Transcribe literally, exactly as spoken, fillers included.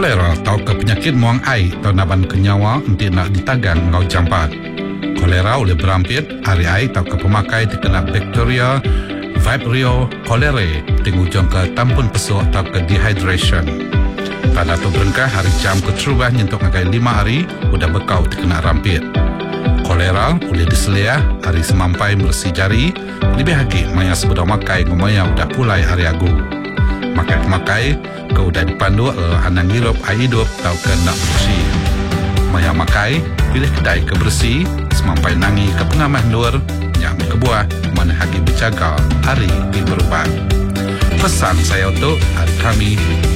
Kolera atau ke penyakit muang air atau naban kenyawa untuk nak ditagang ngau jampat. Kolera oleh berampit hari air atau ke pemakai terkena bakteria Vibrio cholerae tingujung ke tampun pesuk atau ke dehydration. Pada tu berengkah hari jam keterubah nyentuk ngakai lima hari udah bekau terkena rampit. Kolera boleh diseliah hari semampai bersih jari lebih lagi maya sebeda makai ngomaya udah pulai hari agu. Makai-makai ke udah dipandu uh, anang hirup air hidup atau ke nak bersih. Maya makai pilih kedai kebersih semampai nangi ke pengamah luar yang kebuah mana hagi berjaga hari di berubat. Pesan saya untuk hari kami